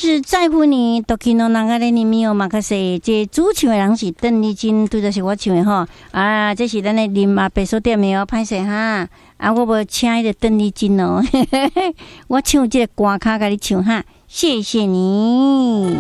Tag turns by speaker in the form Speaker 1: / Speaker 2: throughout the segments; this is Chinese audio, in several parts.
Speaker 1: 就是在乎你，都去弄那个的你没有马克西。这主唱的人是邓丽君，对，就是我唱的吼。啊，这是咱的林阿白手店的哦，歹势哈。啊，我无请迄个邓丽君哦，我唱这个歌卡给你唱哈，谢谢你。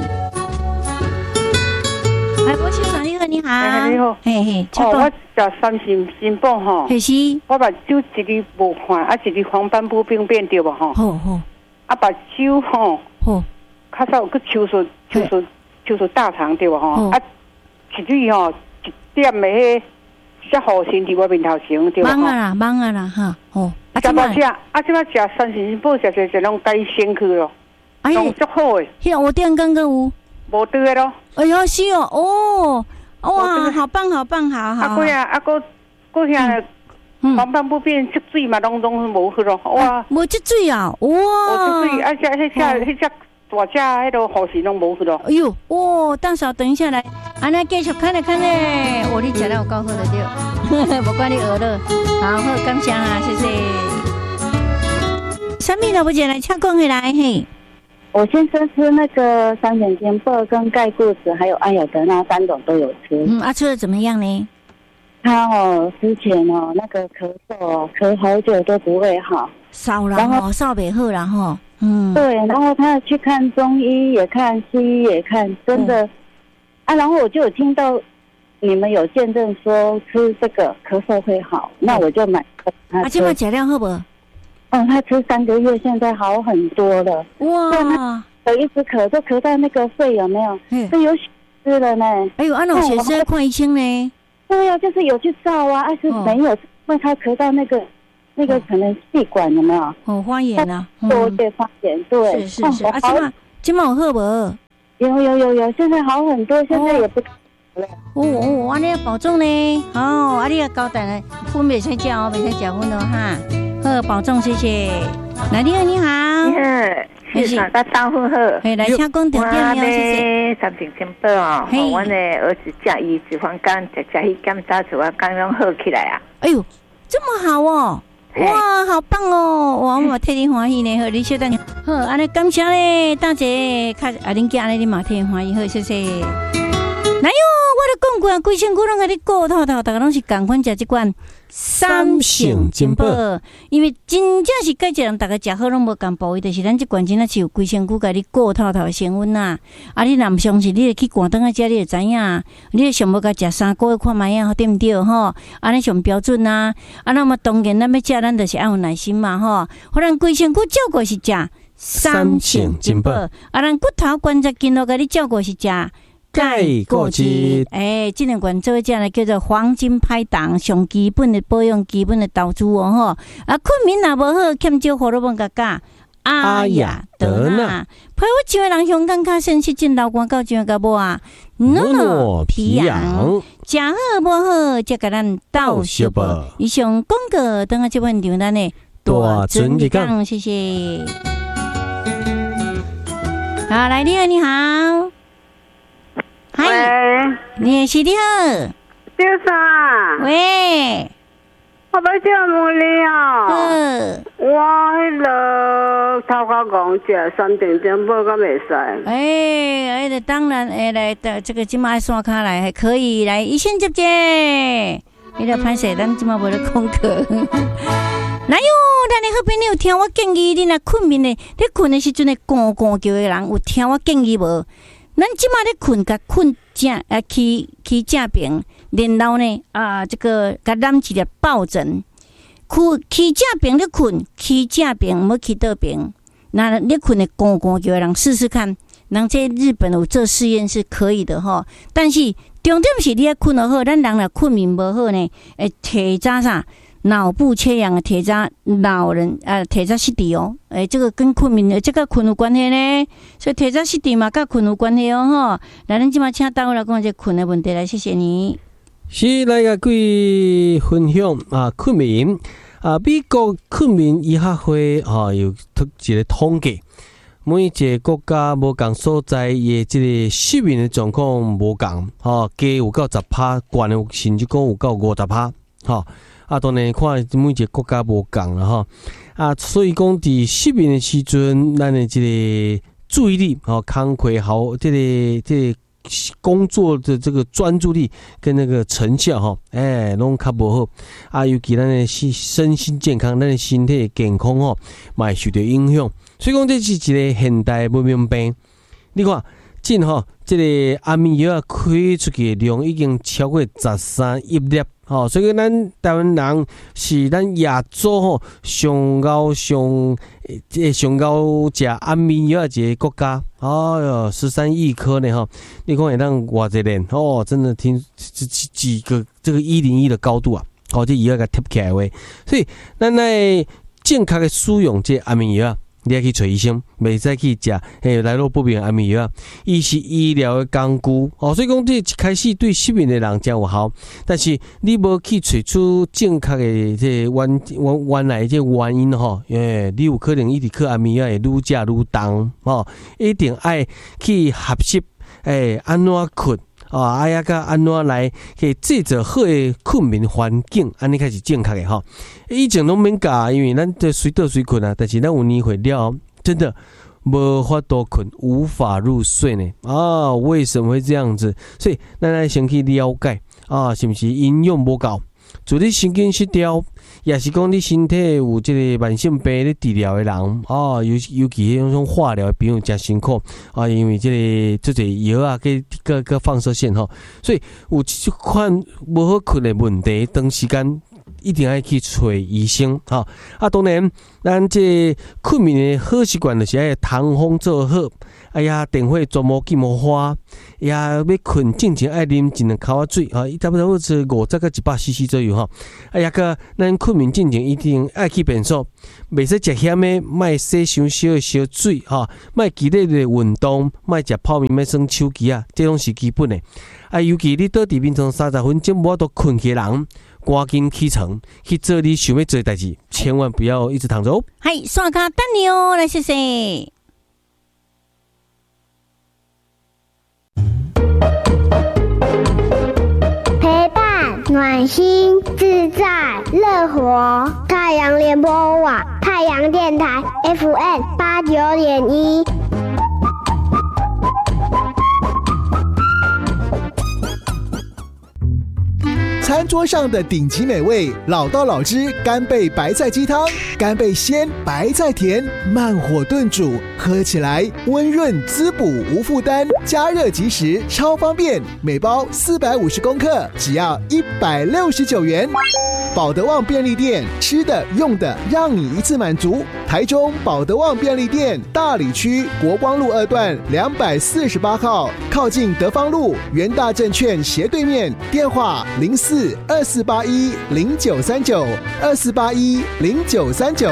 Speaker 1: 哎，我先生你好，你好，
Speaker 2: 你好，
Speaker 1: 嘿嘿，
Speaker 2: 我食三星新宝吼，
Speaker 1: 嘿是，
Speaker 2: 我目睭一日无看，啊一日黄斑部病变对无吼，
Speaker 1: 好好，
Speaker 2: 啊目睭吼，
Speaker 1: 好，
Speaker 2: 较少个手术大肠对无吼，啊一日吼一点的迄些护身伫我面头前对无吼，
Speaker 1: 忙啊啦哈，哦，
Speaker 2: 啊怎么食？啊怎么食三星新宝食拢改先去咯，拢足好诶，
Speaker 1: 迄我店刚刚有。
Speaker 2: 无对诶咯，
Speaker 1: 哎呦是哦，哇，好棒，好。
Speaker 2: 啊，过遐黄斑部变积水嘛，拢无去咯，哇，
Speaker 1: 无积水啊，哇，
Speaker 2: 无积水，啊，迄只大只迄个护士拢无去咯。
Speaker 1: 哎呦，哇，等一下来，安尼继续看咧，我你食了有够好的对，不管你饿了，好，感谢啊，谢谢。什么都不见来，请讲回来嘿。
Speaker 3: 我先生吃那个三点金铂跟钙固醇还有艾尔德纳3种都有吃。
Speaker 1: 吃的怎么样呢？
Speaker 3: 他之前那个咳嗽咳好久都不会好，
Speaker 1: 烧了烧不好然后
Speaker 3: 对，然后他去看中医也看西医也看，真的然后我就有听到你们有见证说吃这个咳嗽会好，那我就买他
Speaker 1: 现在吃了好不好？
Speaker 3: 他吃3个月，现在好很多了。哇！有一直咳，就咳到那个肺有没有？都有血丝了呢。
Speaker 1: 哎呦，那血丝要看医生呢。
Speaker 3: 对呀，就是有去照啊，是没有，因为他咳到那个可能气管有没有？
Speaker 1: 发炎啊。
Speaker 3: 多对发炎，对。
Speaker 1: 是。啊，今晚有好不？
Speaker 3: 有，现在好很多，现在也不。
Speaker 1: 安尼要保重呢。你要交代呢，粉袂使食哦，袂使食粉哦哈。好，保重，谢谢。来，你好，
Speaker 4: 是大家打呼好。
Speaker 1: 来，请讲重点了，谢谢。
Speaker 4: 三星金宝哦，我的儿子食医脂肪肝，食去检查出来肝拢好起来啊。
Speaker 1: 哎呦，这么好哦！哇，好棒哦！哇，我替你欢喜呢，好，你稍等。好，安尼感谢咧，大姐，恁家安尼你嘛替欢喜，好，谢谢。来哟，我咧讲过啊，规身躯拢甲你顾透透，大家拢是共款食这款三星金宝，因为真正是介一人，大家食好拢无共部位，就是咱这款真正是有规身躯甲你顾透透的成分呐。你若毋相信，你去关灯啊遮，你就知影。你上无甲食3个月看卖啊，对毋对吼？安尼上标准啊。那么当然，咱要食，咱就是要有耐心嘛吼。互咱规身躯照顾是食三星金宝，咱骨头关节筋络甲你照顾是食钙固醇，这两款做这呢叫做黄金拍档，上基本的保养，基本的投资哦吼。困眠也无好，欠少荷尔蒙甲钾，阿雅德纳，陪我一个人香港较sen失真流汗到怎个无啊？诺皮痒，食好无好，则甲咱斗小报。以上广告，等下这份场咱的大尊日讲，谢谢。好，来，你好。嗨，你是你好，
Speaker 2: 先生。
Speaker 1: 喂，
Speaker 2: 我要叫问你哦。我迄个头壳讲食3点钟报敢袂使？
Speaker 1: 当然来的这个今麦刷卡来还可以来一线接接。你著歹势，咱今麦无咧讲课。来哟，咱的好朋友听我建议，你若困眠的，你困的时阵的咕咕叫的人，有听我建议无？咱即马咧困，甲困正起正平，然后呢这个甲染一粒抱枕，起正平咧困，起正平毋要起倒平。那你困的咕咕叫的人试试看，人在日本有做试验是可以的吼。但是重点是你要困得好，咱人若困眠无好呢，体早啥？脑部缺氧的体早老人体早失智哦，这个跟困眠这个困有关系呢，所以体早失智嘛，跟困有关系哦吼。来，咱今麦请大伙来讲这困的问题来，谢谢你。
Speaker 5: 是来个贵分享困眠美国困眠医学会有一个统计，每一个国家无共所在的这个失眠的状况无共低有到10%，悬的甚至讲有到50%当然看每一个国家无共啦所以讲伫失眠的时阵，咱的这个注意力康亏好这个工作的这个专注力跟那个成效拢较无好啊，尤其咱的身心健康，咱的身体健康嘛会受到影响。所以讲这是一个现代文明病。你看，这个安眠药开出去的量已经超过13亿粒所以咱台湾人是咱亚洲上高食安眠药的一个国家。13亿颗呢你看会当偌济人真的听几个这个101的高度啊，这药给贴起来的。所以咱来正确的使用这安眠药，你要去找医生，袂使去食来路不明的安眠药，伊是医疗的工具所以讲这一开始对失眠的人真有效，但是你无去找出正确的这原来这原因你有可能一直吃安眠药会愈食愈重一定爱去合适安怎困呀甲安怎来去制造好的困眠环境，安尼开始正确的以前拢免教，因为咱这随倒随困啊，但是咱有年岁了真的无法度困，无法入睡呢为什么会这样子？所以咱来先去了解是不是营养无够，主你神经失调，也是讲你身体有这个慢性病咧治疗的人尤其那种化疗的朋友真辛苦因为这个药啊跟放射线所以有这款无好困的问题，长时间一定要去找医生当然咱这困眠的好习惯就是要通风做好，电火全无见无花，要困正经爱啉1口水差不多是50到100cc 左右个咱困眠正经一定爱去便所，袂使食咸的，莫洗伤少的烧水莫激烈的运动，莫食泡面，莫耍手机这拢是基本的尤其你倒伫眠床30分钟无法度困起人，赶紧起床去做你想要做的代志，千万不要一直躺着
Speaker 1: 系刷卡等你来谢谢。
Speaker 6: 陪伴暖心自在乐活，太阳联播网太阳电台 FM89.1。
Speaker 7: 餐桌上的顶级美味，老道老汁干贝白菜鸡汤，干贝鲜，白菜甜，慢火炖煮，喝起来温润滋补无负担，加热即食，超方便。每包450公克，只要169元。保德旺便利店，吃的用的让你一次满足。台中保德旺便利店大里区国光路2段248号，靠近德芳路元大证券斜对面，电话04-2481-0939，2481-0939。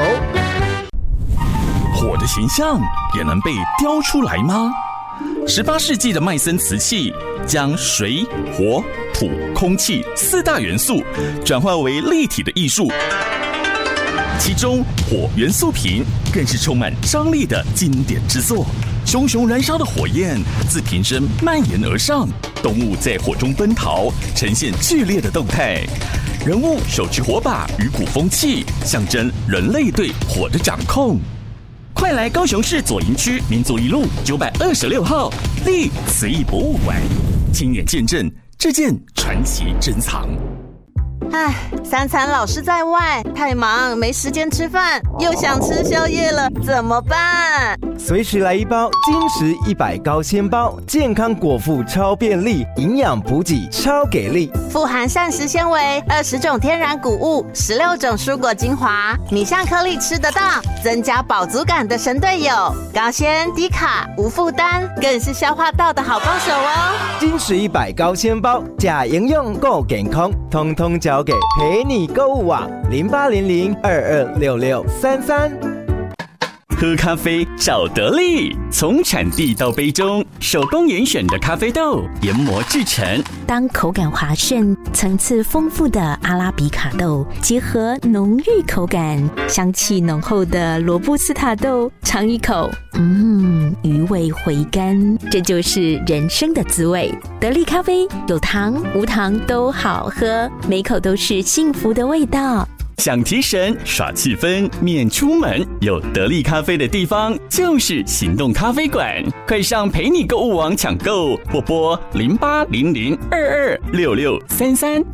Speaker 8: 火的形象也能被雕出来吗？18世纪的麦森瓷器将水、火、土、空气4大元素转化为立体的艺术，其中火元素瓶更是充满张力的经典之作。熊熊燃烧的火焰自瓶身蔓延而上，动物在火中奔逃，呈现剧烈的动态。人物手持火把与鼓风器，象征人类对火的掌控。快来高雄市左营区民族一路926号立瓷艺博物馆，亲眼见证这件传奇珍藏。
Speaker 9: 3餐老是在外，太忙没时间吃饭，又想吃宵夜了，怎么办？
Speaker 10: 随时来一包金石100高纤包，健康果腹超便利，营养补给超给力，
Speaker 9: 富含膳食纤维、20种天然谷物、16种蔬果精华，米香颗粒吃得到，增加饱足感的神队友，高纤低卡无负担，更是消化道的好帮手哦。
Speaker 10: 金石100高纤包，假营养够健康，通通交给陪你购物网0800226633。
Speaker 8: 喝咖啡找得力，从产地到杯中，手工严选的咖啡豆研磨制成。
Speaker 11: 当口感滑顺、层次丰富的阿拉比卡豆结合浓郁口感、香气浓厚的罗布斯塔豆，尝一口，余味回甘，这就是人生的滋味。得力咖啡有糖无糖都好喝，每口都是幸福的味道。
Speaker 8: 想提神耍气氛免出门，有得力咖啡的地方就是行动咖啡馆，快上陪你购物网抢购，或拨0800226633。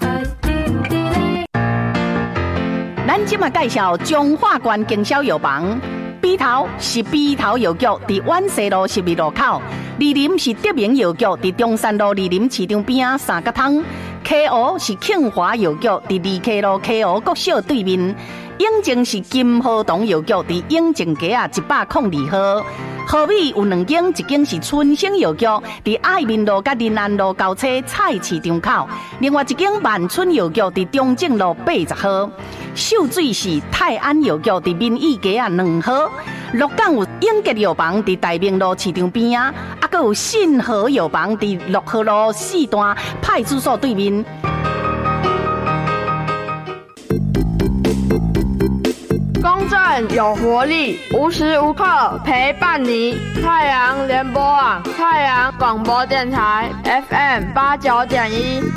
Speaker 12: 咱今嘛介绍中华关经销药房，鼻头是鼻头药局，伫万西路12路口；二林是德明药局，伫中山路二林市场边啊三角汤。KO 是庆华药局，伫2K路 KO 国小对面；永靖是金和堂药局，伫永靖街啊102号。河尾有2间，一间是春生药局，伫爱民路甲林安路交叉菜市场口；另外一间万春药局伫中正路80号。秀水是泰安药局，伫民意街啊2号。鹿港有永吉药房，伫大明路市场边啊，还有信和药房，伫6号路4段派出所对面。
Speaker 13: 公正有活力，无时无刻陪伴你。太阳联播网，太阳广播电台 FM 89.1。